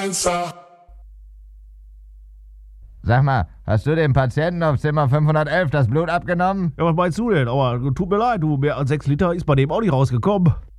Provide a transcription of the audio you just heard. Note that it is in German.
Sag mal, hast du dem Patienten auf Zimmer 511 das Blut abgenommen? Ja, was meinst du denn? Aber tut mir leid, mehr als 6 Liter ist bei dem auch nicht rausgekommen.